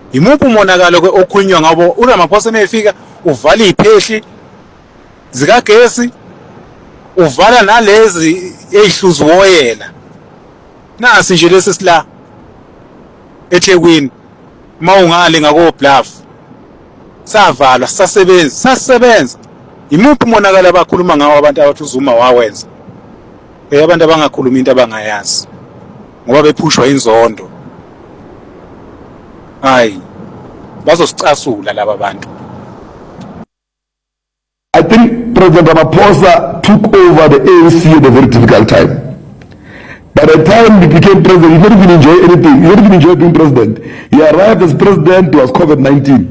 Imuphi umonakalo ke okhulunywa ngabo uRamaphosa mefika uvala iphehli zikagesi uvala nalezi ezihluzi woyela nasi nje lesi sila eThekwini mawungale ngako Bluff savalwa sasebenza imuphi umonakalo abakhuluma ngawo abantu abathi uZuma wawenza abantu abangakhuluma into abangayazi ngoba bephushwa inzondo hayi bazosicasula laba abantu. I think President Ramaphosa took over the ANC at a very difficult time. By the time he became president, he didn't even enjoy anything. He didn't even enjoy being president. He arrived as president, there was COVID-19.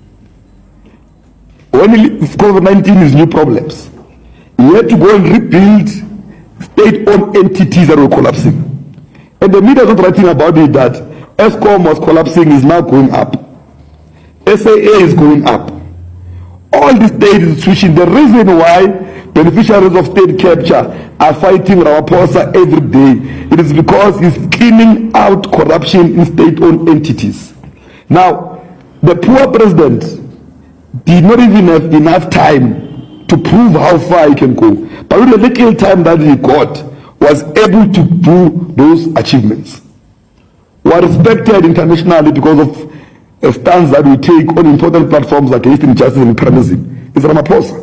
Only COVID-19 is new problems. He had to go and rebuild state-owned entities that were collapsing. And the media is not writing about it that ESCOM was collapsing, is now going up. SAA is going up. All the state institutions, the reason why beneficiaries of state capture are fighting Ramaphosa every day, it is because he's cleaning out corruption in state-owned entities. Now, the poor president did not even have enough time to prove how far he can go. But with the little time that he got, was able to do those achievements. We are respected internationally because of a stance that we take on important platforms against injustice and cronyism. It's Ramaphosa.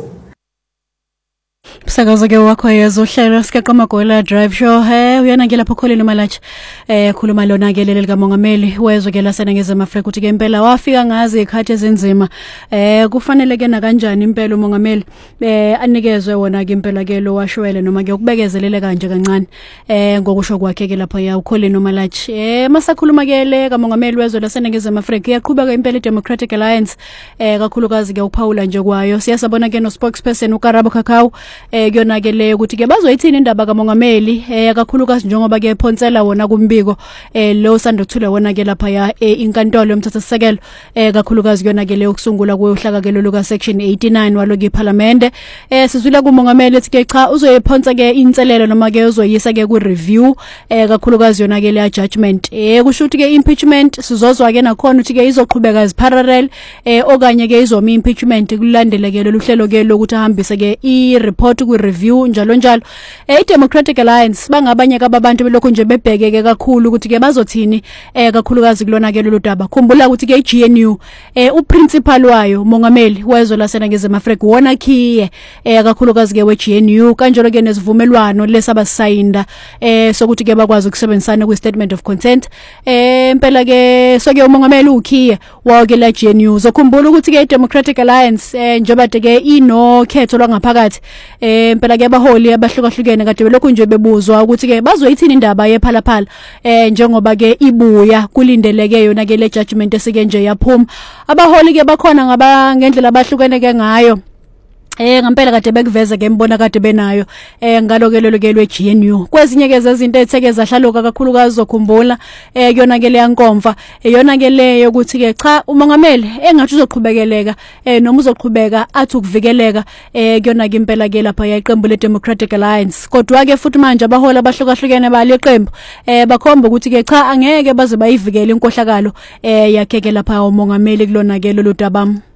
Sakaza ke wakho yezohlelo sikaQamagwela Drive Show uyana ke lapho Kholeni Malachi khuluma lona ke leli likamongameli wezwe ke laseNingizimu Afrika ukuthi ke impela wafika ngazi ikhathi ezenzima kufanele ke na kanjani impela umongameli anikezwe wona ke impela ke lo washwele noma ke ukubekezelele kanje kancane ngokusho kwakhe ke lapho ya uKholeni Malachi masakhuluma ke le kamongameli wezwe laseNingizimu Afrika iyaqhubeka impela iDemocratic Alliance kakhulukazi ke uPaula nje kwayo siyasabona ke no spokesperson uKarabo Kakao kuyona ke leyo ukuthi ke bazoyithini indaba kamongameli kakhulukazi njengoba ke ephonsela wona kumbiko lo sandothula wona ke lapha ya inkantolo yomthethosisekelo kakhulukazi kuyona ke leyo kusungula kwehlaka ke luka section 89 waloku iParliament sizwile kumongameli ethi ke cha uzoyiphonsa ke inselelo noma ke uzoyisa ke ku review kakhulukazi yona ke le judgment kusho ukuthi ke impeachment sizozwa ke nakhona ukuthi ke izoqhubeka as parallel okanye ke izomi impeachment kulandele ke lolu hlelo ke lokuthi ahambise ke i report ku review njalo njalo iDemocratic Alliance bangabanye kabantu belokho nje bebhekeke kakhulu ukuthi ke bazothini kakhulukazi kulona ke lolu daba khumbula ukuthi ke iGNU uprincipal wayo mongameli wezwe laseNingizimu Afrika wona khiye kakhulukazi ke weGNU kanjalo ke nesivumelwano lesabasayinda sokuthi ke bakwazi ukusebenzisana ku statement of consent impela ke so ke umongameli ukhiye wawo ke la GNU zokhumbula ukuthi ke iDemocratic Alliance njoba ke ino khetho lwangaphakathi impela ke abaholi abahlukahlukene kade belokhu nje bebuzwa ukuthi ke bazoyithini indaba yephalaphala njengoba ke ibuya kulindeleke yona ke le judgment esike nje yaphuma abaholi ke bakhona ngaba ngendlela abahlukene ke ngayo ngempela kade bekuveza ke imbona kade benayo ngalokelelo ke lweGNU kwezinye ke zezinto etheke zahlaluka kakhulukazi zokhumbula kuyona ke le yankomfa yona ke leyo ukuthi ke cha umongameli engathi uzoqhubekela noma uzoqhubeka athi ukuvikeleka kuyona ke impela ke lapha yayiqembu leDemocratic Alliance kodwa ke futhi manje abaholi abahlukahlukene bali iqembu bakhomba ukuthi ke cha angeke baze bayivikele inkohlakalo yakhe ke lapha umongameli kulona ke lolu dabam